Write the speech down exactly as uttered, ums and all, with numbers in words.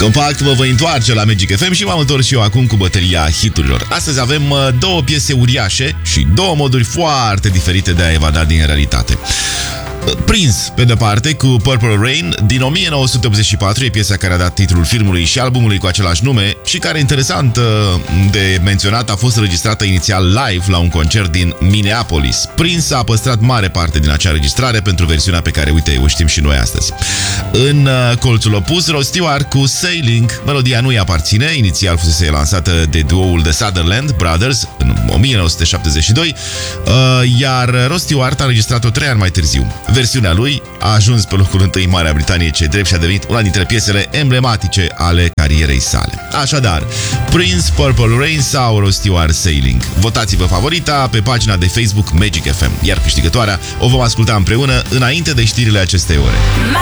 Compact vă voi întoarce la Magic F M și m-am întors și eu acum cu bătălia hiturilor. Astăzi avem uh, două piese uriașe și două moduri foarte diferite de a evada din realitate. Prins, pe de parte, cu Purple Rain din o mie nouă sute optzeci și patru, e piesa care a dat titlul filmului și albumului cu același nume și care, interesant de menționat, a fost înregistrată inițial live la un concert din Minneapolis. Prince a păstrat mare parte din acea înregistrare pentru versiunea pe care, uite, o știm și noi astăzi. În colțul opus, Rod Stewart cu Sailing. Melodia nu-i aparține, inițial fusese lansată de duoul The Sutherland Brothers în o mie nouă sute șaptezeci și doi, iar Rod Stewart a înregistrat-o trei ani mai târziu. Versiunea lui a ajuns pe locul întâi în Marea Britanie, ce drept, și a devenit una dintre piesele emblematice ale carierei sale. Așadar, Prince, Purple Rain sau Rod Stewart, Sailing. Votați-vă favorita pe pagina de Facebook Magic F M, iar câștigătoarea o vom asculta împreună înainte de știrile acestei ore.